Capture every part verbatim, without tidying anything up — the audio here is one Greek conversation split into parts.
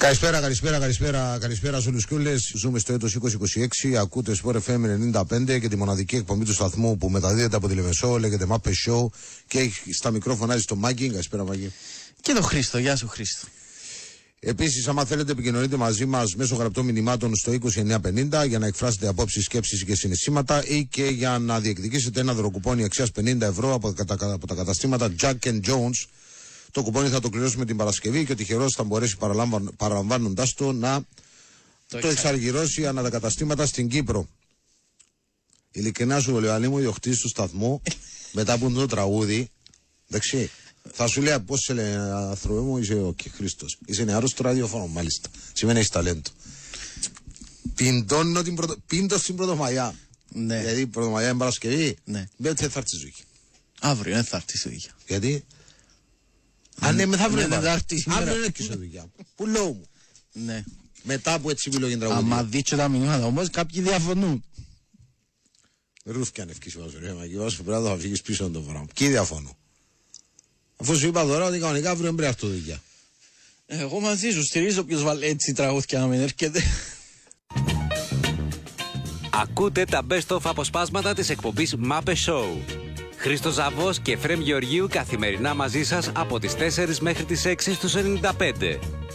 Καλησπέρα, καλησπέρα, καλησπέρα, καλησπέρα σε όλους και όλες. Ζούμε στο έτος είκοσι είκοσι έξι, ακούτε Sport εφ εμ ενενήντα πέντε και τη μοναδική εκπομπή του σταθμού που μεταδίδεται από τη Λεμεσό, λέγεται Muppet Show και στα μικρόφωνα στο Μάγκη. Καλησπέρα, Μάγκη. Και τον Χρήστο, γεια σου Χρήστο. Επίσης, άμα θέλετε, επικοινωνείτε μαζί μας μέσω γραπτών μηνυμάτων στο είκοσι εννιά πενήντα για να εκφράσετε απόψεις, σκέψεις και συναισθήματα ή και για να διεκδικήσετε ένα δωροκουπόνι αξίας πενήντα ευρώ από, από τα καταστήματα Jack and Jones. Το κουπόνι θα το κληρώσουμε την Παρασκευή και ο τυχερός θα μπορέσει παραλαμβάνοντας το να το, το εξαργυρώσει ανά τα καταστήματα στην Κύπρο. Ειλικρινά σου, Λεωανή μου, ιδιοκτήτης του σταθμού, μετά από το τραγούδι, εντάξει, θα σου λέει πώς σε λέει, άνθρωπε μου, είσαι ο okay, Χρήστος. Είσαι νεαρός στο ραδιοφώνο, μάλιστα. Σημαίνει έχεις ταλέντο. Πιντώνω την πρωτο... Πίντω στην Πρωτομαγιά. Ναι. Δηλαδή, Πρωτομαγιά είναι Παρασκευή. Ναι. Μπαίνετε, θα έρθει ζωή. Αύριο δεν θα έρθει η δουλειά. Γιατί? Αν είναι μεθαύριο δεν θα έρθει σήμερα. Αύριο είναι και σε δουλειά. Που λέω μου. Ναι. Μετά από έτσι επιλογή τραγούδια. Άμα δείξω τα μηνύματα όμως κάποιοι διαφωνούν. Ρούφκιαν ευκείς βάζω ρε Μαγιώς που πρέπει να το φύγεις πίσω από το πράγμα. Ποιοι διαφωνούν? Αφού σου είπα τώρα ότι κανονικά αύριο δεν πρέπει αυτό δουλειά. Εγώ μαζί σου στηρίζω ποιος βάλει έτσι τραγούδια να μην έρχεται. Ακούτε τα best of αποσπάσματα της εκπομπής Muppet Show. Χρήστος Ζαβός και Εφραίμ Γεωργίου καθημερινά μαζί σας από τις τέσσερις μέχρι τις έξι στους ενενήντα πέντε.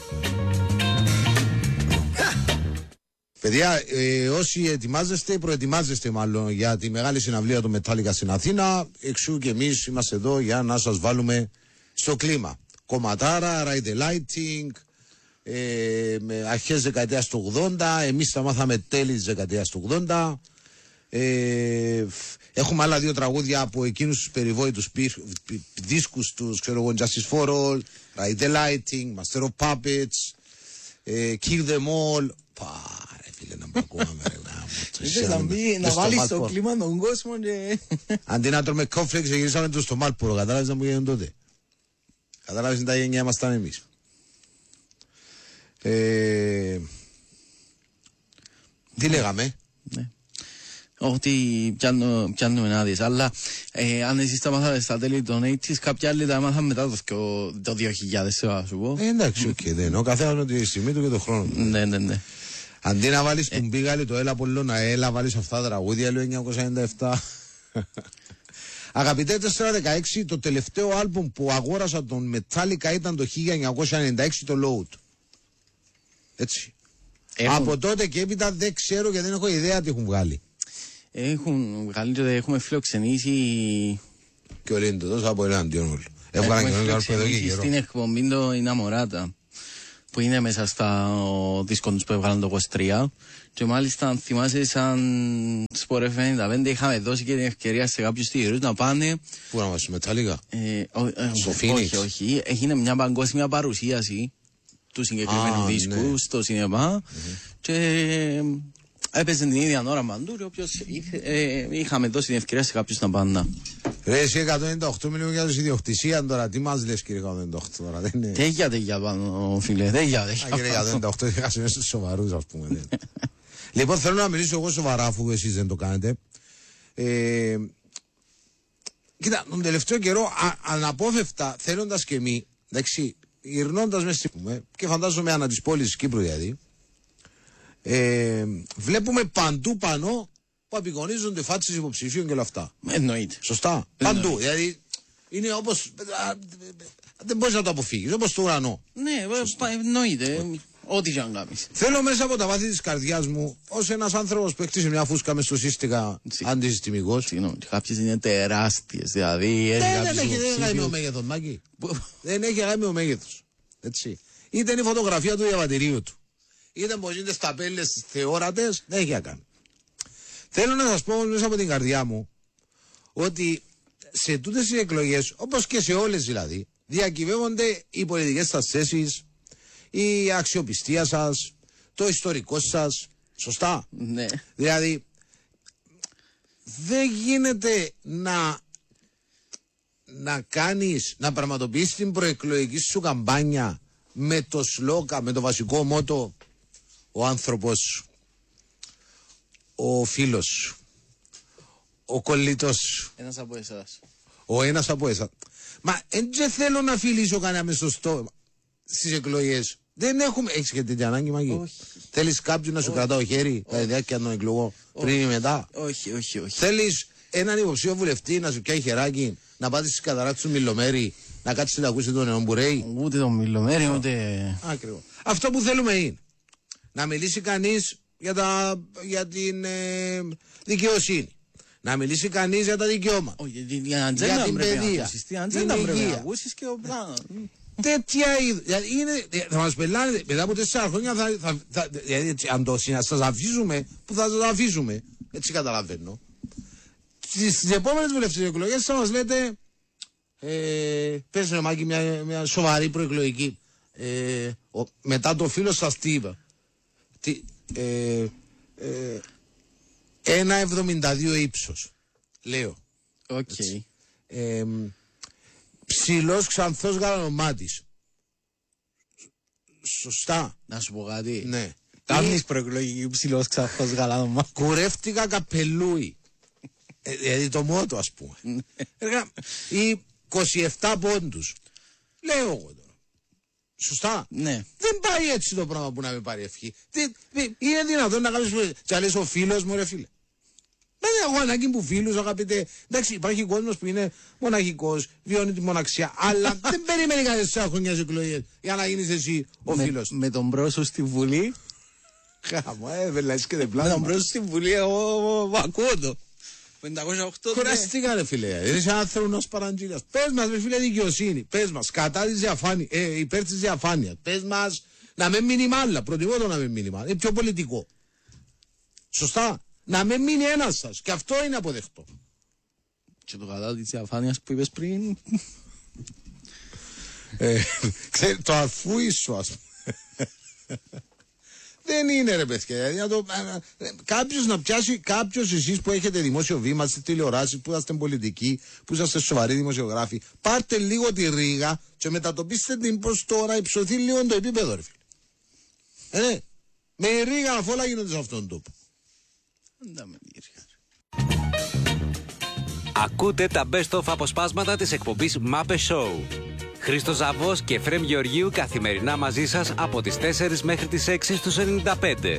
Παιδιά, ε, όσοι ετοιμάζεστε, προετοιμάζεστε μάλλον για τη μεγάλη συναυλία του Metallica στην Αθήνα, εξού και εμείς είμαστε εδώ για να σας βάλουμε στο κλίμα. Κομματάρα, ride the lighting, ε, με αρχές δεκαετίας του ογδόντα, εμείς τα μάθαμε τέλη της δεκαετίας του ογδόντα. Ε, έχουμε άλλα δύο τραγούδια από εκείνους τους περιβόητους δίσκους τους, ξέρω εγώ, Justice for All, Ride the Lighting, Master of Puppets, ε, Kill them all. Πάρε φίλε να μπακούμε ρε. Να βάλεις στο κλίμα τον κόσμο και... Αντί να τρώμε κόφλεξ γυρίσαμε το στο Μάλπουρο, κατάλαβες να μου γίνουν τότε. Κατάλαβες τα γενιά ήμασταν εμείς. Ε, τι λέγαμε? Ναι. Ότι πιάνουμε, πιάνουμε να δεις, αλλά ε, αν εσείς τα μάθατε στα τέλη των ογδόντα, κάποια άλλοι τα μάθαμε μετά το, το δύο χιλιάδες, θα σου πω. Ε, εντάξει, οκ, okay, δεν εννοώ, καθένα με τη στιγμή του και τον χρόνο του. Ναι, ναι, ναι. Αντί να βάλεις ε, κουμπί το έλα πολύ να έλα, βάλεις αυτά τα τραγούδια, λέω εννιακόσια ενενήντα επτά. Αγαπητέ τετρακόσια δεκαέξι, το τελευταίο άλμπουμ που αγόρασα τον Metallica ήταν το χίλια εννιακόσια ενενήντα έξι, το Load. Έτσι. Έχουν... Από τότε και έπειτα δεν ξέρω και δεν έχω ιδέα τι έχουν βγάλει. Έχουν βγάλει, έχουμε φιλοξενήσει. Και ο Λίντο, τόσο από εναντίον όλου. Έχουμε φιλοξενήσει στην εκπομπή το Ιναμοράτα, που είναι μέσα στα δίσκο τους που έβγαλαν το είκοσι τρία. Και μάλιστα, αν θυμάσαι, σαν Sport εφ εμ ενενήντα πέντε είχαμε δώσει και την ευκαιρία σε κάποιους τυχερούς να πάνε. Πού να μας Metallica? Ε, ο, ε, στο Phoenix? Όχι, όχι. Έγινε μια παγκόσμια παρουσίαση του συγκεκριμένου ah, δίσκου ναι. στο σινεμά. Mm-hmm. Και έπαιζε την ίδια ώρα μαντούρη, όποιος ε, είχαμε δώσει την ευκαιρία σε κάποιους να πάνε. Ρε, εσύ εκατόν ενενήντα οκτώ μιλούμε για τους ιδιοκτησία τώρα, τι μας λες κύριε εκατόν ενενήντα οκτώ τώρα, δεν είναι... Τέγια, τέγια πάνω φίλε, τέγια, τέγια. Α, κύριε εκατόν ενενήντα οκτώ, είχα μέσα στους σοβαρούς ας πούμε. Λοιπόν, θέλω να μιλήσω εγώ σοβαρά, αφού εσείς δεν το κάνετε. Ε, κοίτα, τον τελευταίο καιρό, α, αναπόφευκτα, θέλοντας και εμείς, εντάξει, γυρνώντας μέσα στη πούμε, και φαντάζομαι ανά της πόλης της Κύπρου δηλαδή, ε, βλέπουμε παντού πάνω που απεικονίζονται φάτσες υποψηφίων και όλα αυτά. Εννοείται. Σωστά. Εννοείται. Παντού. Δηλαδή είναι όπως. Δεν μπορείς να το αποφύγεις. Όπως το ουρανό. Ναι, εννοείται. Ό,τι και αν κάνεις. Θέλω μέσα από τα βάθη της καρδιάς μου, ως ένας άνθρωπος που έκτισε μια φούσκα μες στο σύστημα αντισυστημικός. Συγγνώμη, κάποιες είναι τεράστιες. Δηλαδή. Δεν έχει γάμει ο μέγεθος, Μάκη. Δεν έχει γάμει ο μέγεθος. Έτσι. Είτε είναι η φωτογραφία του διαβατηρίου του. Είτε πως είναι στα πέλες στις θεόρατες, δεν έχει να κάνει. Θέλω να σας πω μέσα από την καρδιά μου ότι σε τούτες οι εκλογές, όπως και σε όλες δηλαδή, διακυβεύονται οι πολιτικές σας θέσεις, η αξιοπιστία σας, το ιστορικό σας. Σωστά. Ναι. Δηλαδή, δεν γίνεται να, να κάνεις, να πραγματοποιήσεις την προεκλογική σου καμπάνια με το σλόκα, με το βασικό μότο ο άνθρωπος, ο φίλος σου, ο κολλητός σου. Ένας από εσάς. Ο ένας από εσάς. Μα δεν θέλω να φιλήσω κανένα στο στόμα στις εκλογές Δεν έχουμε. Έχεις και τέτοια ανάγκη, Μαγί? Όχι. Θέλεις κάποιον να σου Όχι. κρατάω χέρι κατά τη διάρκεια των εκλογών, πριν ή μετά? Όχι, όχι, όχι. Θέλεις έναν υποψήφιο βουλευτή να σου πιάει χεράκι, να πάτε στις καταρράκτες του Μιλομέρη, να κάτσεις να ακούσει τον Εομπουρέη? Ούτε το Μιλομέρι, ούτε. Ακριβώς. Αυτό που θέλουμε είναι να μιλήσει κανείς για, τα, για την ε, δικαιοσύνη. Να μιλήσει κανείς για τα δικαιώματα. Όχι, την ατζέντα την πρέπει να παιδεία, ακούσεις. Την ατζέντα την πρέπει να υγεία. ακούσεις και ο πλάνο. Τέτοια είδου. Δηλαδή είναι, θα μας πελάνε μετά από τέσσερα χρόνια. Θα, θα, θα, δηλαδή έτσι, αν το συνα- σας αφήσουμε, που θα σας αφήσουμε. Έτσι καταλαβαίνω. Στις επόμενες βουλευτικές εκλογές θα μας λέτε, ε, πες ρε Μάκη, μια, μια σοβαρή προεκλογική. Ε, ο, μετά το φίλο σας τι είπα? Τι, ε, ε, ένα εβδομήντα δύο ύψος, λέω. Οκ. Ε, ψηλός ξανθός γαλανομάτης. Σωστά. Να σου πω κάτι. Ναι. Κάμνεις προεκλογική ψηλός ξαφός γαλάνομα. Κουρεύτηκα καπελούι. ε, δηλαδή το μότο, ας πούμε. Έργα, ή είκοσι επτά πόντους. Λέω εγώ τώρα. Σωστά. Ναι. Δεν πάει έτσι το πράγμα που να με πάρει ευχή. Τι, τι, είναι δυνατόν να κάνεις τσαλές ο φίλος μου, ρε φίλε? Δεν έχω ανάγκη που φίλους, αγαπητέ. Εντάξει, υπάρχει κόσμος που είναι μοναχικός, βιώνει τη μοναξιά, αλλά δεν περιμένει κανένας τέσσερα χρόνια στις εκλογές για να γίνεις εσύ ο Με- φίλος. Με τον πρόσωπο στη Βουλή. Χάμα, ε, βελάς και δεν Με τον πλάνα. πρόσωπο στη Βουλή, εγώ ακούω το. πεντακόσια οκτώ. Κουραστήκα ρε φίλε, είσαι άνθρωπος παραντζήλιας. Πες μας ρε φίλε δικαιοσύνη, πες μας κατά της διαφάνειας, ε, υπέρ της διαφάνειας. Πες μας να μην μείνει μάλλα, προτιμώ το να μην μείνει μάλλα, είναι πιο πολιτικό. Σωστά, να μην μείνει ένας σας και αυτό είναι αποδεκτό. Και το κατά της διαφάνειας που είπες πριν. Ε, ξέρει, το αφούι σου, ας πούμε. Δεν είναι ρε παιδιά. Δηλαδή, να το, ε, κάποιος να πιάσει, κάποιος εσείς που έχετε δημόσιο βήμα στις τηλεοράσεις, που είσαστε πολιτικοί, που είσαστε σοβαροί δημοσιογράφοι, πάρτε λίγο τη ρίγα και μετατοπίστε την προς τώρα, υψωθεί λίγο το επίπεδο, ρε φίλε. Ε, με ρίγα αφού όλα γίνονται σε αυτόν τον τόπο. Δεν με διήρχα. Ακούτε τα best of αποσπάσματα της εκπομπής Μάπε Show. Χρήστος Ζαβός και Εφραίμ Γεωργίου καθημερινά μαζί σας από τις τέσσερις μέχρι τις έξι στους ενενήντα πέντε.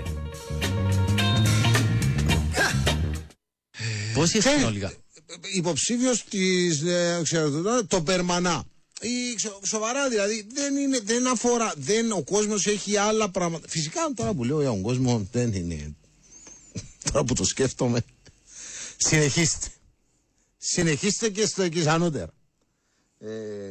Πώς είσαι συνολικά? Υποψήφιος της, ε, ξέρω το, το Περμανά. Ή, ξο, σοβαρά δηλαδή, δεν, είναι, δεν αφορά, δεν, ο κόσμος έχει άλλα πράγματα. Φυσικά τώρα που λέω για τον κόσμο δεν είναι, τώρα που το σκέφτομαι, συνεχίστε. Συνεχίστε και στο εκεί ανώτερα. Ε,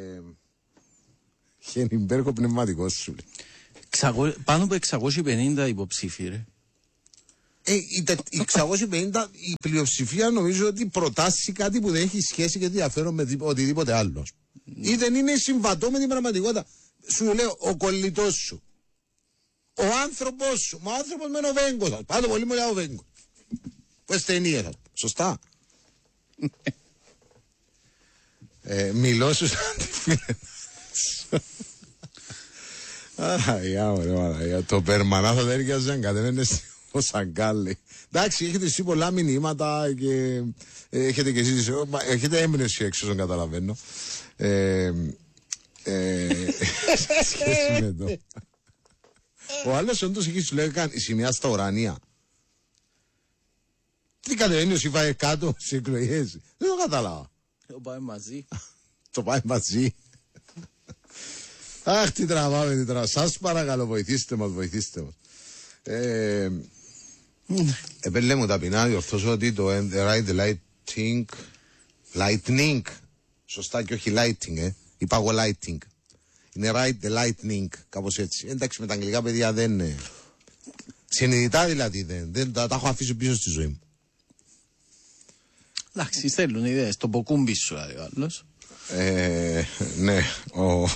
Χένιμπέρκο πνευματικός σου λέει. Εξακο- Πάνω από εξακόσιοι πενήντα υποψήφοι, ρε. Ε, η, τε- η εξακόσιοι πενήντα, η πλειοψηφία νομίζω ότι προτάσει κάτι που δεν έχει σχέση και ενδιαφέρον με δι- οτιδήποτε άλλο. Mm. Ή δεν είναι συμβατό με την πραγματικότητα. Σου λέω, ο κολλητός σου. Ο άνθρωπος σου. Μα ο άνθρωπος με ο Βέγκος. σας. Πάντο πολύ μου λέει ο Βέγκος. Πες ταινίες. σας. Σωστά. ε, μιλώ σου σαν τη φίλε. Αγιά μου ρε μαλαγιά. Το Περμανά θα τέριαζε αν κατέβαινες ο Σαγκάλη. Εντάξει, έχετε εσύ πολλά μηνύματα και ε, έχετε και εσείς, ε, μα, έχετε έμπνευση έξω όσον καταλαβαίνω. Ε, ε, σε σχέση με το. Ο άλλος όντως εκεί σου λέγανε η σημαία στα ουρανία. Τι κατεβαίνει ο Σιβάε κάτω σε εκλογές. Δεν το κατάλαβα. Το πάμε μαζί. Το πάει μαζί. Αχ, τι τραβάμε, τι τραβάμε. Σας παρακαλώ, βοηθήστε μας, βοηθήστε μας. Ε, Επέλε μου ταπεινά, διορθώσω ότι το Ride the Lightning, Lightning, σωστά και όχι Lighting, ε. Είπα εγώ Lighting. Είναι Ride the Lightning, κάπως έτσι. Εντάξει, με τα αγγλικά παιδιά δεν είναι. Συνειδητά δηλαδή δεν, δεν τα, τα έχω αφήσει πίσω στη ζωή μου. Εντάξει, στέλνουν ιδέες. Το ποκούμπι σου, λέει ο άλλος. Ε, ναι, ο...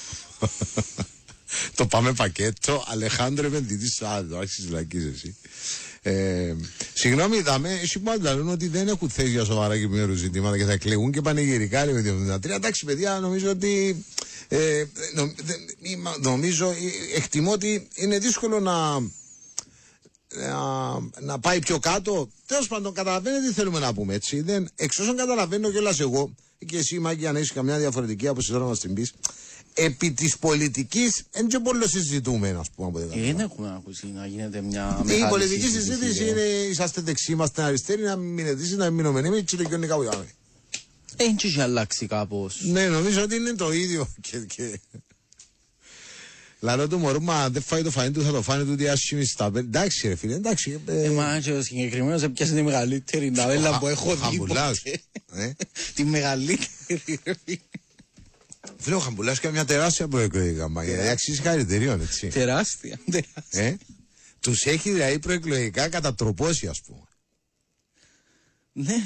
το πάμε πακέτο, Αλεχάνδρο επενδυτής, α, το άρχισες λακείς εσύ. Ε, συγγνώμη, είδαμε, εσύ που λένε ότι δεν έχουν θέση για σοβαρά και μέρους ζητήματα και θα εκλεγούν και πανηγυρικά λέει, με το εβδομήντα τρία. Εντάξει, παιδιά, νομίζω ότι ε, νο, δε, νομίζω, ε, εκτιμώ ότι είναι δύσκολο να να, να πάει πιο κάτω. Τέλος πάντων, καταλαβαίνετε τι θέλουμε να πούμε, έτσι. Δεν, εξ όσων καταλαβαίνω κιόλας εγώ και εσύ, Μάκη, αν έχεις καμιά διαφορετική άποψη τώρα να μας την πεις, επί της πολιτικής δεν και πολύ συζητούμε, ας πούμε. Δεν έχουμε ακούσει να γίνεται μια μεγάλη η πολιτική συζήτηση είναι είσαστε δεξιοί, είμαστε αριστεροί, να μην ειδήσεις, να μην μείνουμε εμείς και τελειώνει κάπου για δεν έχει αλλάξει κάπως. Ναι, νομίζω ότι είναι το ίδιο. Και, και... Λαρό του μωρού, μα δεν φάει το φανί του, θα το φάνε του διάσχημη στα πέντε. Εντάξει ρε φίλε, εντάξει. Ε, μα και ο συγκεκριμένος έπιασε τη μεγαλύτερη ταβέλα που έχω δει ποτέ. Τη μεγαλύτερη ρε φίλε. Φίλε, ο Χαμπουλάς κάνει μια τεράστια προεκλογική καμπάνια. Αξίζει χαρακτηρίων, έτσι. Τεράστια. Ε? Τους έχει δηλαδή προεκλογικά κατατροπώσει, ας πούμε. Ναι.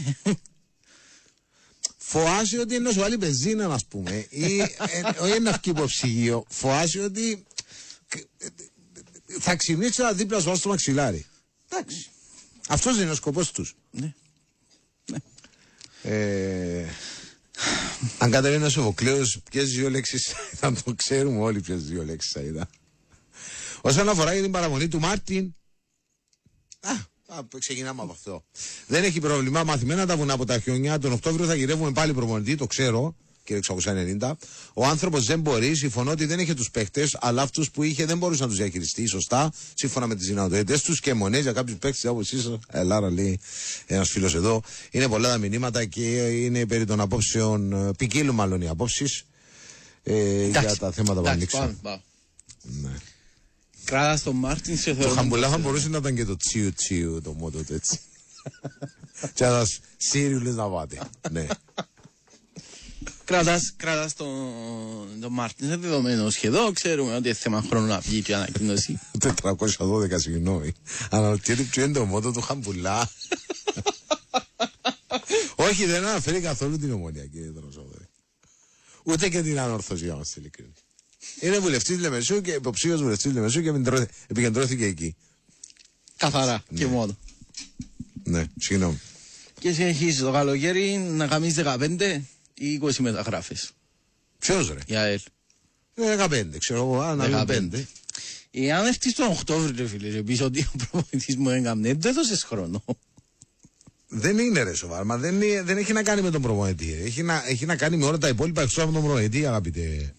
Φοάζει ότι είναι σου βάλει πεζίνα, ας πούμε, ή όχι ένα αυκή υποψυγείο. Φοάζει ότι θα ξυπνήσει ένα δίπλα σου στο μαξιλάρι. Εντάξει. Αυτός είναι ο σκοπός τους. Ναι. Ε, αν Κατερίνας ο Βοκλέος, ποιες δύο λέξεις θα το ξέρουμε όλοι ποιες δύο λέξεις θα είδα. Όσον αφορά για την παραμονή του Μάρτιν, α, α, ξεκινάμε από αυτό. Δεν έχει πρόβλημα, μαθημένα τα βουνά από τα χιόνια. Τον Οκτώβριο θα γυρεύουμε πάλι προπονητή, το ξέρω, κύριε εξακόσια ενενήντα. Ο άνθρωπος δεν μπορεί, συμφωνώ ότι δεν είχε τους παίχτες, αλλά αυτούς που είχε δεν μπορούσε να τους διαχειριστεί σωστά, σύμφωνα με τις δυνατότητες τους και μονές για κάποιους παίχτες όπως εσείς. Ελάρα, λέει ένας φίλος εδώ. Είναι πολλά τα μηνύματα και είναι περί των απόψεων, ποικίλουν μάλλον οι απόψεις ε, για τα θέματα που ανοίξαν. Ναι. Κράτας τον Μάρτιν σε θεωρώ. Το Χαμπουλά θα μπορούσε να ήταν και το τσίου τσίου το μότο του έτσι. Και να σύριουλες να πάτε. Ναι. Κράτας, κράτας τον το Μάρτιν, είναι δεδομένο σχεδόν, ξέρουμε ότι είναι θέμα χρόνου να βγει και ανακοίνωση. τετρακόσια δώδεκα, συγγνώμη. Αναρωτιέται ποιο είναι το μότο του Χαμπουλά. Όχι, δεν αναφέρει καθόλου την Ομόνια, κύριε Δροσόδωρη. Ούτε και την ανόρθωση, για να είμαστε ειλικρινείς. Είναι βουλευτής Λεμεσού και υποψήφιος βουλευτής Λεμεσού και επικεντρώθηκε εκεί. Καθαρά και μόνο. Ναι, συγγνώμη. Και συνεχίζει το καλοκαίρι να κάνεις δεκαπέντε ή είκοσι μεταγράφες. Ποιος ρε? Για ΕΛ. δεκαπέντε, ξέρω εγώ, αν πέντε. Εάν έρθεις τον Οκτώβριο, ρε φίλε, και πεις ότι ο προπονητής μου έκαμνε, δεν δώσες χρόνο. Δεν είναι ρε σοβαρά, μα δεν, δεν έχει να κάνει με τον προπονητή. Έχει να, έχει να κάνει με όλα τα υπόλοιπα εξώ από τον προπονητή, αγαπητέ.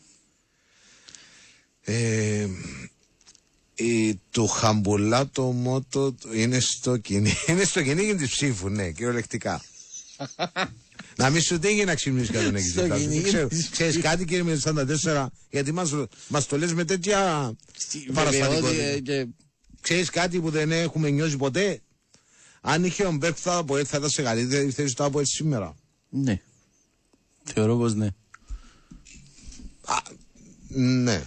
Ε, ε, το Χαμπουλά το μότο είναι στο κυνήγι. Είναι στο κυνήγι της ψήφου, ναι, κυριολεκτικά. Να μην σου τύχει να ξυπνήσεις κατά τον εξής. Ξέρεις κάτι, κύριε με σαράντα τέσσερα, γιατί μας, μας το λες με τέτοια παραστατικότητα. Ξέρεις κάτι που δεν έχουμε νιώσει ποτέ? Αν είχε ο Μπέρκ θα ήταν σε καλύτερη θέση του από έτσι σήμερα. Ναι. Θεωρώ πως ναι. Α, ναι.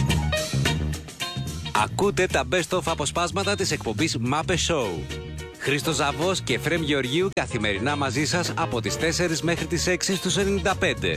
Ακούτε τα best of αποσπάσματα της εκπομπής Μάπε Show. Χρήστος Ζαβός και Φρέμ Γεωργίου καθημερινά μαζί σας από τις τέσσερις μέχρι τις έξι στους ενενήντα πέντε.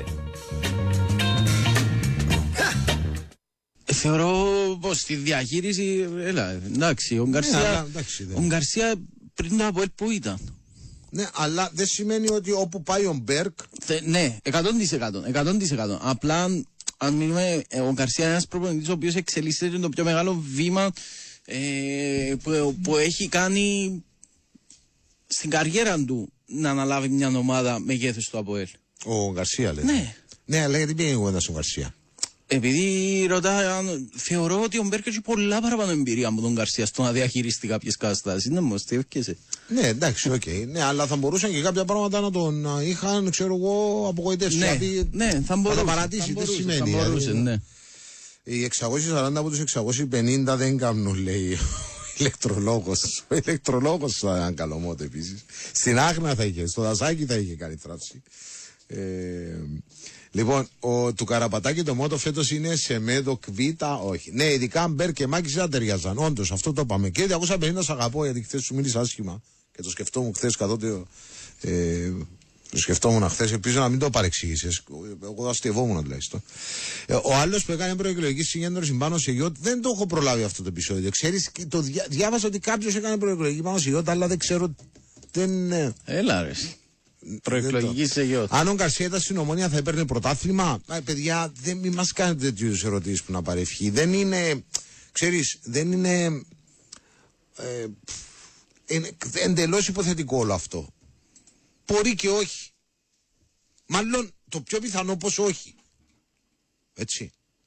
Θεωρώ πως στη διαχείριση, έλα, εντάξει, ο Γκαρσία, ο Γκαρσία πριν το ΑΠΟΕΛ που ήταν. Ναι, αλλά δεν σημαίνει ότι όπου πάει ο Μπέρκ... Θε, ναι, εκατό τοις εκατό. Απλά, αν μιλούμε, ο Γκαρσία είναι ένας προπονητής ο οποίος εξελίσσεται το πιο μεγάλο βήμα ε, που, που έχει κάνει στην καριέρα του να αναλάβει μια ομάδα μεγέθους του ΑΠΟΕΛ. Ο Γκαρσία λέει. Ναι. Ναι, αλλά γιατί πήγαινε εγώ στον Γκαρσία? Επειδή ρωτά, θεωρώ ότι ο Μπέρκ έχει πολλά παραπάνω εμπειρία από τον Γκαρσία στο να διαχειριστεί κάποιες καταστάσεις. Ναι, μου στεύκεσαι. Ναι, εντάξει, οκ. Okay. Ναι, αλλά θα μπορούσαν και κάποια πράγματα να τον είχαν, ξέρω εγώ, απογοητεύσει. Ναι, δηλαδή, ναι, θα μπορούσε. Θα παρατήσει, δεν σημαίνει. Θα μπορούσε, δηλαδή, ναι. Οι εξακόσιοι σαράντα από τους εξακόσιοι πενήντα δεν κάνουν, λέει ο ηλεκτρολόγος. Ο ηλεκτρολόγος θα ήταν καλό μότο επίσης. Στην Άχνα θα είχε, στο Δασάκι θα είχε κάνει θράψη. Ε, λοιπόν, ο, του Καραπατάκη το μότο φέτος είναι σε μέδο κβίτα, όχι. Ναι, ειδικά Μπέρ και Μάκης δεν ταιριάζαν. Όντως, αυτό το είπαμε. Και διακόσια πενήντα σ' αγαπώ, γιατί χθες σου μίλησα άσχημα. Και το σκεφτόμουν χθες καθότι. Ε, το σκεφτόμουν χθες, ελπίζω να μην το παρεξήγησες. Εγώ αστευόμουν τουλάχιστον. Ε, ο άλλος που έκανε προεκλογική συγκέντρωση πάνω σε γιότ, δεν το έχω προλάβει αυτό το επεισόδιο. Ξέρεις, το διά, διάβασα ότι κάποιος έκανε προεκλογική πάνω σε γιότ, αλλά δεν ξέρω. Δεν, έλα ρε. Προεκλογική σε γιότ. Αν ο Γκαρσία ήταν στην Ομόνια θα έπαιρνε πρωτάθλημα. Α, παιδιά, δεν μην μας κάνετε τέτοιου ερωτήσεις που να παρευχεί. Δεν είναι, ξέρεις, δεν είναι, ε, είναι εντελώς υποθετικό όλο αυτό. Μπορεί και όχι. Μάλλον το πιο πιθανό πως όχι. Έτσι.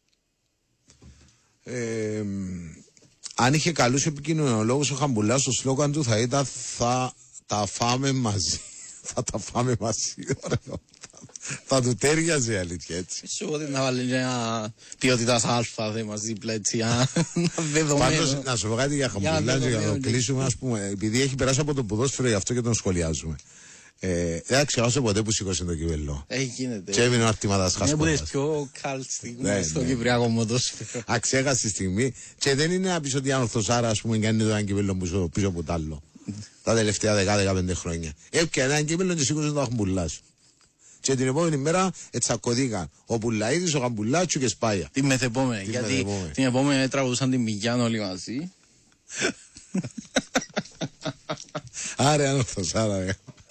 Ε, αν είχε καλούς επικοινωνιολόγους ο Χαμπουλάς, το σλόγαν του θα ήταν θα τα φάμε μαζί. Θα τα φάμε μαζί. Θα του τέριαζε η αλήθεια, έτσι. Σου ότι να βάλει μια ποιότητας αλφα δε μαζί δίπλα, έτσι, ένα δεδομένο. Πάντως, να σου πω κάτι για Χαμπουλά, για να το κλείσουμε, ας πούμε, επειδή έχει περάσει από το ποδόσφαιρο, γι' αυτό και τον σχολιάζουμε. Ε, δεν θα ξεχάσω ποτέ που σήκωσε το κυπέλλο. Έχει γίνεται. Και έμεινε ο αρτήματας Χασπόδας. Είναι από τις πιο καλές στιγμές στο κυπριακό ποδόσφαιρο. Αξέχαστη στιγμή. Και δεν είναι να πεις ότι αν ο Θωσάρα, ας πούμε, κάνει το κυπέλλο πίσω από το άλλο. Τα τελευταία δέκα με δεκαπέντε χρόνια. Έπιανε έναν κύπελλο και σήκωσε το Χαμπουλάς. Και την επόμενη μέρα ετσακωθήκαν ο Πουλαίδης, ο Χαμπουλάτσου και Σπάγια. Την μεθεπόμενη, Την γιατί μεθεπόμενη. την επόμενη τραβούσαν την Μιγιάν όλοι μαζί. Άρα αν ο Θωσάρα.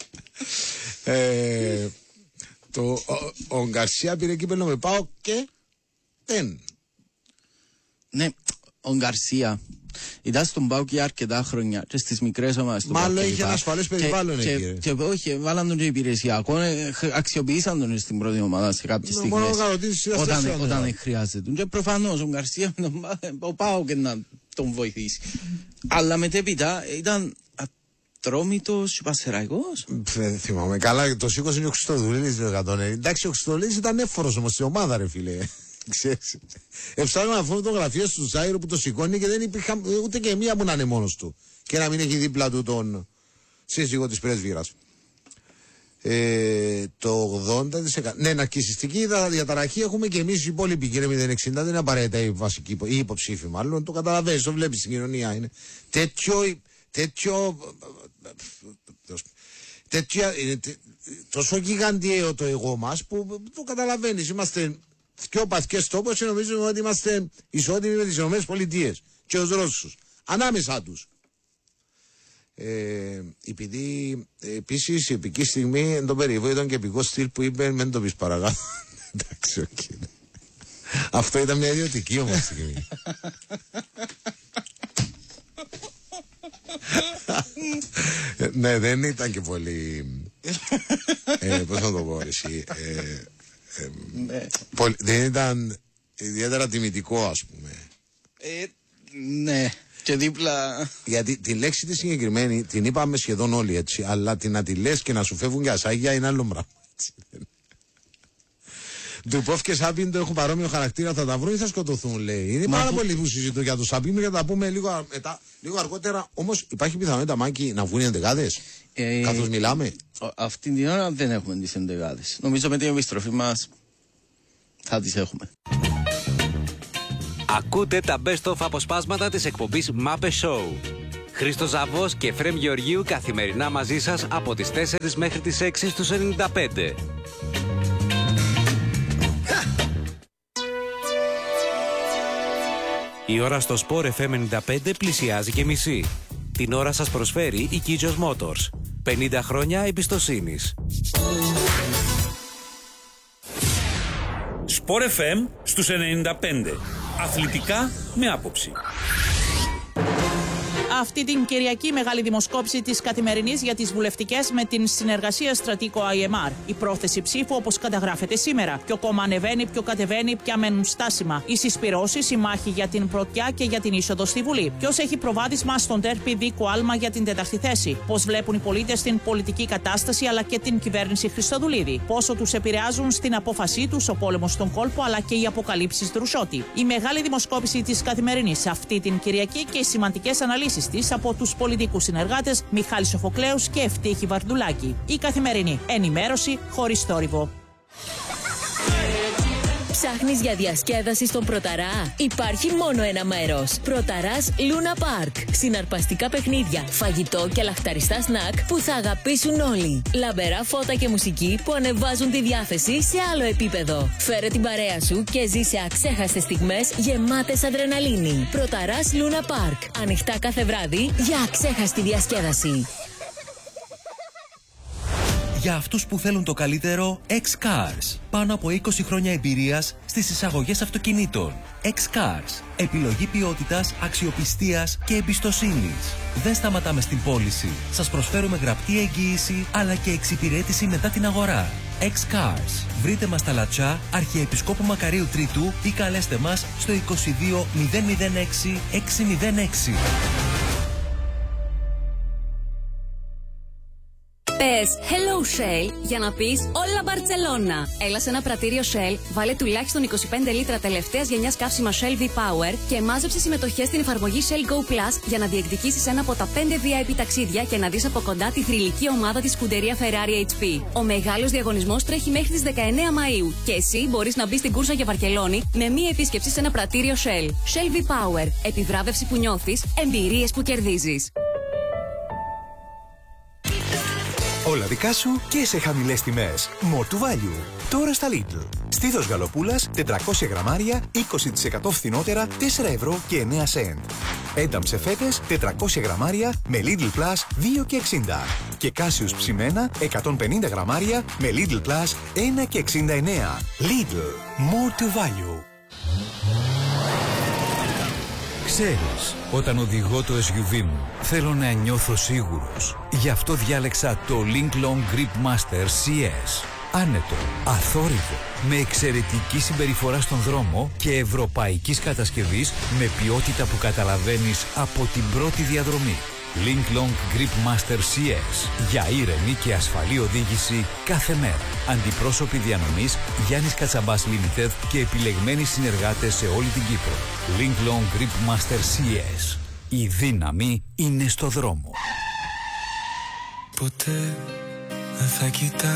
ε, το, ο, ο Γκαρσία πήρε κύπελλο με πάω και δεν. Ναι, ο Γκαρσία ήταν στον ΠΑΟΚ για αρκετά χρόνια και στις μικρές ομάδες του Μάλλον ΠΑΟΚ είχε ένα ασφαλές περιβάλλον και, εκεί. και, ρε. και όχι, βάλαν τον και υπηρεσιακό, ε, αξιοποίησαν τον στην πρώτη ομάδα σε κάποιες Ναι, στιγμές. μόνο ο Καροτίδης ήταν Όταν, τέσσερα, όταν ναι. δεν χρειάζεται. Και προφανώς ο Γκαρσία με τον Πα- ο ΠΑΟΚ να τον βοηθήσει. Αλλά μετέπειτα ήταν ατρόμητος και πασεραϊκός. Δεν θυμάμαι. Καλά, το σήκωσε ο Χριστοδουλίδης. Εντάξει, ο Χριστοδουλίδης ήταν εύφορος όμως στην ομάδα, ρε φίλε. Ξέρεις. Εψάχνω φωτογραφίες του Ζάιρο που το σηκώνει και δεν υπήρχε ούτε και μία που να είναι μόνος του. Και να μην έχει δίπλα του τον σύζυγο της πρέσβυρας. Ε, το ογδόντα τοις εκατό. Ναι, ναρκισσιστική διαταραχή έχουμε και εμείς οι υπόλοιποι, κύριε μηδέν εξήντα. Δεν είναι απαραίτητα η βασική, η υποψήφοι μάλλον. Το καταλαβαίνεις, το βλέπεις στην κοινωνία. Είναι τέτοιο. τέτοιο τέτοια, τόσο γιγαντιαίο το εγώ μας που το καταλαβαίνεις. Είμαστε δυο παθικές τόπος και νομίζουμε ότι είμαστε ισότιμοι με τις ΗΠΑ και τους Ρώσους. Ανάμεσά τους. Ε, επειδή επίσης η επική στιγμή εν το περιβόητο και επικό στυλ που είπε μεν το πεις παρακάτω. Εντάξει, οκ. Okay. Αυτό ήταν μια ιδιωτική όμως στιγμή. Ναι, δεν ήταν και πολύ. ε, πώς να το πω, εσύ. Ε, ε, Ναι. πολύ, δεν ήταν ιδιαίτερα τιμητικό, ας πούμε. Ε, ναι. Και δίπλα. Γιατί τη λέξη τη συγκεκριμένη την είπαμε σχεδόν όλοι έτσι, αλλά την να τη λες και να σου φεύγουν και ασάγια είναι άλλο πράγμα. Του Πόφ και Σάπιν το έχουν παρόμοιο χαρακτήρα, θα τα βρουν ή θα σκοτωθούν, λέει. Είναι Μα πάρα που... πολύ που συζητούν για το Σάπιν και θα τα πούμε λίγο, μετά, λίγο αργότερα. Όμως υπάρχει πιθανότητα, Μάκη, να βγουν οι εντεκάδες. Ε, καθώς μιλάμε. Αυτή την ώρα δεν έχουμε τις εντεκάδες. Νομίζω με την επιστροφή μας θα τις έχουμε. Ακούτε τα best of αποσπάσματα της εκπομπής Μάπε Show. Χρήστος Ζαβός και Φρέμ Γεωργίου καθημερινά μαζί σας από τις τέσσερις μέχρι τις έξι στους ενενήντα πέντε. Η ώρα στο Sport εφ εμ ενενήντα πέντε πλησιάζει και μισή. Την ώρα σας προσφέρει η Kijos Motors. πενήντα χρόνια εμπιστοσύνης. Sport εφ εμ στους ενενήντα πέντε. Αθλητικά με άποψη. Αυτή την Κυριακή μεγάλη δημοσκόπηση της Καθημερινής για τις βουλευτικές με την συνεργασία Στρατικό άι εμ αρ. Η πρόθεση ψήφου όπως καταγράφεται σήμερα. Ποιο κόμμα ανεβαίνει, ποιο κατεβαίνει, ποια μένουν στάσιμα. Οι συσπυρώσεις, η μάχη για την πρωτιά και για την είσοδο στη Βουλή. Ποιος έχει προβάδισμα στον τέρπι δίκο άλμα για την τέταρτη θέση. Πώς βλέπουν οι πολίτες την πολιτική κατάσταση αλλά και την κυβέρνηση Χριστοδουλίδη. Πόσο τους επηρεάζουν στην απόφασή τους ο πόλεμος στον κόλπο αλλά και οι αποκαλύψεις Δρουσότη. Η μεγάλη δημοσκόπηση της Καθημερινής αυτή την Κυριακή και οι σημαντικές αναλύσεις της από τους πολιτικούς συνεργάτες Μιχάλη Σοφοκλέους και Ευτύχη Βαρδουλάκη. Η Καθημερινή. Ενημέρωση χωρίς θόρυβο. Ψάχνεις για διασκέδαση στον Πρωταρά? Υπάρχει μόνο ένα μέρος. Πρωταράς Luna Park. Συναρπαστικά παιχνίδια, φαγητό και λαχταριστά σνακ που θα αγαπήσουν όλοι. Λαμπερά φώτα και μουσική που ανεβάζουν τη διάθεση σε άλλο επίπεδο. Φέρε την παρέα σου και ζήσε αξέχαστες στιγμές γεμάτες αδρεναλίνη. Πρωταράς Luna Park. Ανοιχτά κάθε βράδυ για αξέχαστη διασκέδαση. Για αυτούς που θέλουν το καλύτερο, X-Cars. Πάνω από είκοσι χρόνια εμπειρίας στις εισαγωγές αυτοκινήτων. X-Cars. Επιλογή ποιότητας, αξιοπιστίας και εμπιστοσύνης. Δεν σταματάμε στην πώληση. Σας προσφέρουμε γραπτή εγγύηση αλλά και εξυπηρέτηση μετά την αγορά. X-Cars. Βρείτε μας στα Λατσά, Αρχιεπισκόπου Μακαρίου Τρίτου ή καλέστε μας στο είκοσι δύο μηδέν μηδέν έξι έξι μηδέν έξι. Πες Hello Shell για να πεις όλα Μπαρτσελώνα. Έλα σε ένα πρατήριο Shell, βάλε τουλάχιστον είκοσι πέντε λίτρα τελευταίας γενιάς καύσιμα Shell V-Power και μάζεψε συμμετοχές στην εφαρμογή Shell Go Plus για να διεκδικήσεις ένα από τα πέντε βι άι πι ταξίδια και να δεις από κοντά τη θρυλική ομάδα της σκουντερία Ferrari έιτς πι. Ο μεγάλος διαγωνισμός τρέχει μέχρι τις δεκαεννέα Μαΐου και εσύ μπορείς να μπεις στην κούρσα για Βαρκελόνη με μία επίσκεψη σε ένα πρατήριο Shell. Shell V-Power. Επιβράβευση που νιώθεις, εμπειρίες που κερδίζεις. Όλα δικά σου και σε χαμηλές τιμές. More to value. Τώρα στα Lidl. Στήθος γαλοπούλας τετρακόσια γραμμάρια είκοσι τοις εκατό φθηνότερα τέσσερα ευρώ και εννέα σεντ. Ένταμ σε φέτες τετρακόσια γραμμάρια με Lidl Plus δύο και εξήντα. Και Κάσιους ψημένα εκατόν πενήντα γραμμάρια με Lidl Plus ένα και εξήντα εννέα. Lidl. More to value. Ξέρεις, όταν οδηγώ το ες γιου βι μου, θέλω να νιώθω σίγουρος. Γι' αυτό διάλεξα το Link Long Grip Master σι ες. Άνετο, αθόρυβο, με εξαιρετική συμπεριφορά στον δρόμο και ευρωπαϊκής κατασκευής με ποιότητα που καταλαβαίνεις από την πρώτη διαδρομή. Link Long Grip Master σι ες. Για ήρεμη και ασφαλή οδήγηση κάθε μέρα. Αντιπρόσωποι διανομής Γιάννης Κατσαμπάς Limited και επιλεγμένοι συνεργάτες σε όλη την Κύπρο. Link Long Grip Master σι ες. Η δύναμη είναι στο δρόμο. Ποτέ δεν θα κοιτάξω